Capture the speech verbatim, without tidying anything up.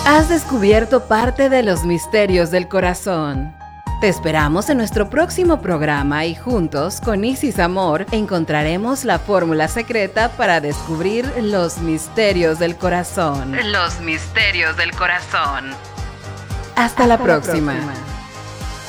Has descubierto parte de los misterios del corazón. Te esperamos en nuestro próximo programa y juntos, con Isis Amor, encontraremos la fórmula secreta para descubrir los misterios del corazón. Los misterios del corazón. Hasta, Hasta la próxima. La próxima.